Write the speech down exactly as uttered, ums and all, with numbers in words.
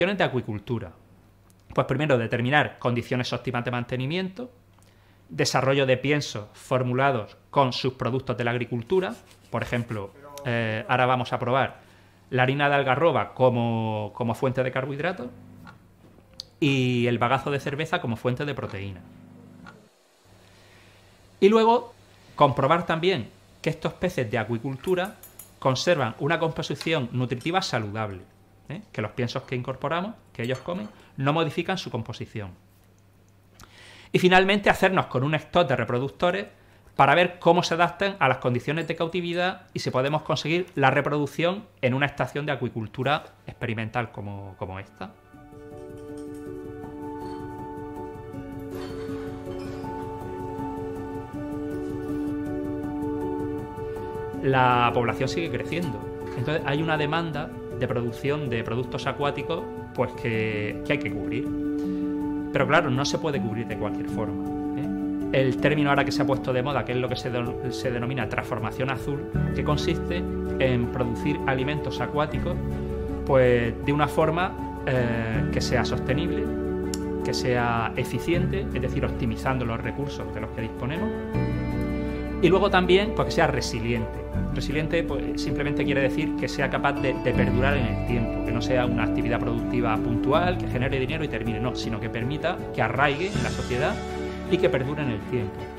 de acuicultura. Pues primero, determinar condiciones óptimas de mantenimiento, desarrollo de piensos formulados con subproductos de la agricultura. Por ejemplo, eh, ahora vamos a probar la harina de algarroba como, como fuente de carbohidratos y el bagazo de cerveza como fuente de proteína. Y luego, comprobar también que estos peces de acuicultura conservan una composición nutritiva saludable, ¿eh? que los piensos que incorporamos, que ellos comen, no modifican su composición. Y finalmente, hacernos con un stock de reproductores para ver cómo se adaptan a las condiciones de cautividad y si podemos conseguir la reproducción en una estación de acuicultura experimental como, como esta. La población sigue creciendo. Entonces hay una demanda de producción de productos acuáticos pues que, que hay que cubrir. Pero claro, no se puede cubrir de cualquier forma, ¿eh? El término ahora que se ha puesto de moda, que es lo que se, de, se denomina transformación azul, que consiste en producir alimentos acuáticos pues de una forma eh, que sea sostenible, que sea eficiente, es decir, optimizando los recursos de los que disponemos, y luego también pues, que sea resiliente. Resiliente pues, simplemente quiere decir que sea capaz de, de perdurar en el tiempo, que no sea una actividad productiva puntual, que genere dinero y termine, no, sino que permita que arraigue en la sociedad y que perdure en el tiempo.